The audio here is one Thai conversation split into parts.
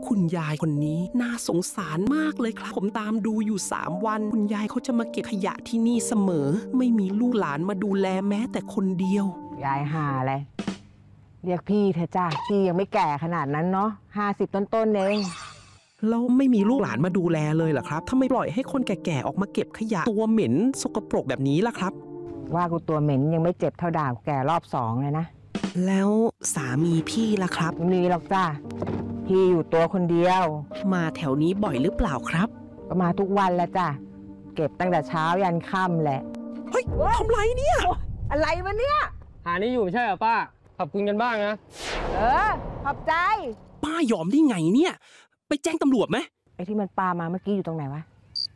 คุณยายคนนี้น่าสงสารมากเลยครับผมตามดูอยู่3 วันคุณยายเขาจะมาเก็บขยะที่นี่เสมอไม่มีลูกหลานมาดูแลแม้แต่คนเดียวยายหาอะไรเรียกพี่เธอจ้าพี่ยังไม่แก่ขนาดนั้นเนาะ50 ต้นเองแล้วไม่มีลูกหลานมาดูแลเลยเหรอครับทำไมปล่อยให้คนแก่ๆออกมาเก็บขยะตัวเหม็นสกปรกแบบนี้ล่ะครับว่ากูตัวเหม็นยังไม่เจ็บเท่าด่าแก่รอบ2เลยนะแล้วสามีพี่ล่ะครับไม่มีหรอกจ้าพี่อยู่ตัวคนเดียวมาแถวนี้บ่อยหรือเปล่าครับก็มาทุกวันแล้วจ้ะเก็บตั้งแต่เช้ายันค่ำแหละเฮ้ยทำไรเนี่ยอะไรวะเนี่ยหานี่อยู่ไม่ใช่เหรอป้าขอบคุณกันบ้างนะขอบใจป้ายอมได้ไงเนี่ยไปแจ้งตำรวจไหมไอ้ที่มันปามาเมื่อกี้อยู่ตรงไหนวะ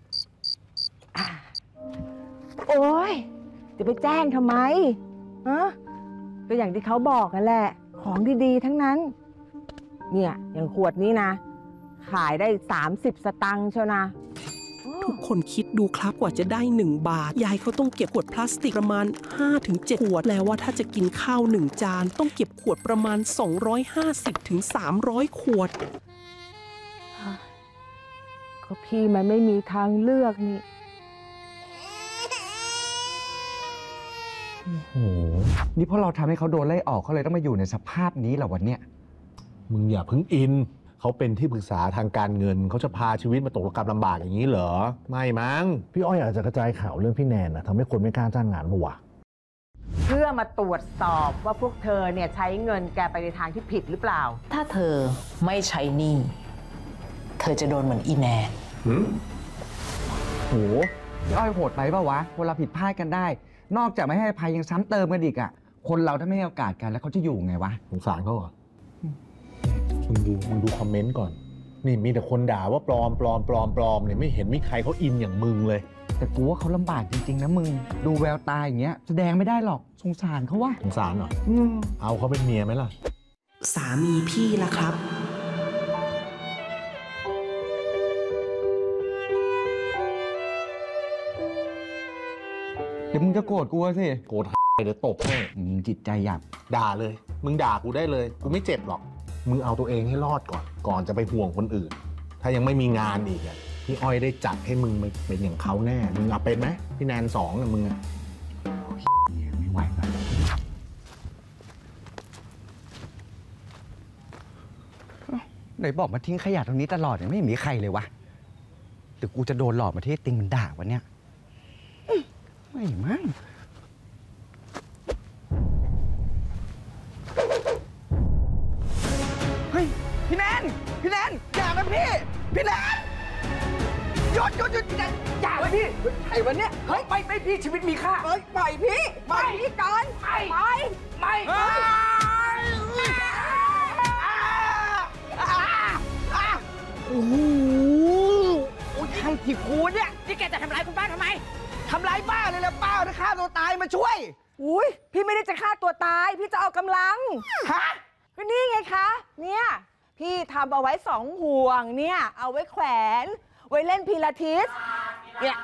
โอ๊ยจะไปแจ้งทำไมก็อย่างที่เขาบอกกันแหละของดีๆทั้งนั้นเนี่ยอย่างขวดนี้นะขายได้30 สตังค์เชียวนะทุกคนคิดดูครับกว่าจะได้1 บาทยายเขาต้องเก็บขวดพลาสติกประมาณ 5-7 ขวดแล้วว่าถ้าจะกินข้าว1 จานต้องเก็บขวดประมาณ 250-300 ขวดก็พี่มันไม่มีทางเลือกนี่โอ้โหนี่เพราะเราทำให้เขาโดนไล่ออกเขาเลยต้องมาอยู่ในสภาพนี้เหรอวันเนี้ยมึงอย่าเพิ่งอินเขาเป็นที่ปรึกษาทางการเงินเขาจะพาชีวิตมาตกระกำลำบากอย่างนี้เหรอไม่มั้งพี่อ้อยอาจจะกระจายข่าวเรื่องพี่แนนนะทำให้คนไม่กล้าจ้างงานปะวะเพื่อมาตรวจสอบว่าพวกเธอเนี่ยใช้เงินแกไปในทางที่ผิดหรือเปล่าถ้าเธอไม่ใช้หนี้เธอจะโดนเหมือนอีแนนโหพี่อ้อยโหดไปเปล่าวะเวลาผิดพลาดกันได้นอกจากไม่ให้อภัยยังซ้ำเติมกันอีกอ่ะคนเราถ้าไม่ให้โอกาสกันแล้วเขาจะอยู่ไงวะสงสารเขาเหรอมึงดูคอมเมนต์ก่อนนี่มีแต่คนด่าว่าปลอมเนี่ยไม่เห็นมีใครเขาอินอย่างมึงเลยแต่กูว่าเขาลำบากจริงๆนะมึงดูแววตาอย่างเงี้ยแสดงไม่ได้หรอกสงสารเขาวะสงสารเหรอเอาเขาเป็นเมียไหมล่ะสามีพี่ล่ะครับเดี๋ยวมึงจะโกรธกูสิโกรธเดี๋ยวตบให้จิตใจหยาบด่าเลยมึงด่ากูได้เลยกูไม่เจ็บหรอกมึงเอาตัวเองให้รอดก่อนจะไปห่วงคนอื่นถ้ายังไม่มีงานอีกอ่ะพี่อ้อยได้จัดให้มึงเป็นอย่างเขาแน่มึงเอาเป็นไหมพี่แนน2อ่ะมึงอ่ะไม่ไหวแล้วไหนบอกมาทิ้งขยะตรงนี้ตลอดยังไม่มีใครเลยวะหรือกูจะโดนหลอกมาที่ติงมันด่าวะเนี่ยไม่มั้งเฮ้ยพี่แนนอย่านะพี่แนนหยุดพี่แนนอย่าเลยพี่ไอ้วันเนี้ยเฮ้ยไปพี่ชีวิตมีค่าเฮ้ยปล่อยพี่ก่อนไม่โอ้โหใช่ที่กูเนี่ยนี่แกจะทำร้ายคุณป้าทำไมทำร้ายป้าเลยแล้วป้าจะฆ่าตัวตายมาช่วยอุ้ยพี่ไม่ได้จะฆ่าตัวตายพี่จะเอากำลังก็นี่ไงคะเนี่ยพี่ทำเอาไว้2 ห่วงเนี่ยเอาไว้แขวนไว้เล่นพิลาทิสเนี่ย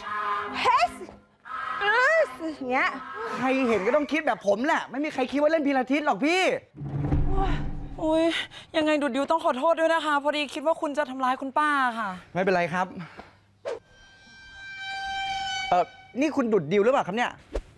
เงี้ยใครเห็นก็ต้องคิดแบบผมแหละไม่มีใครคิดว่าเล่นพิลาทิสหรอกพี่โอ้ยยังไงดุดดิวต้องขอโทษด้วยนะคะพอดีคิดว่าคุณจะทำร้ายคุณป้าค่ะไม่เป็นไรครับนี่คุณดุดดิวหรือเปล่าครับเนี่ย